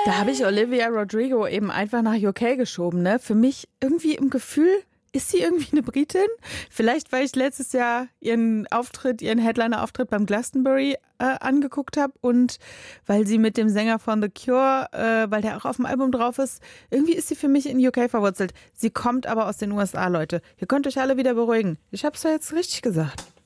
Da habe ich Olivia Rodrigo eben einfach nach UK geschoben, ne? Für mich irgendwie im Gefühl, ist sie irgendwie eine Britin? Vielleicht, weil ich letztes Jahr ihren Headliner-Auftritt beim Glastonbury angeguckt habe und weil sie mit dem Sänger von The Cure, weil der auch auf dem Album drauf ist, irgendwie ist sie für mich in UK verwurzelt. Sie kommt aber aus den USA, Leute. Ihr könnt euch alle wieder beruhigen. Ich habe es ja jetzt richtig gesagt.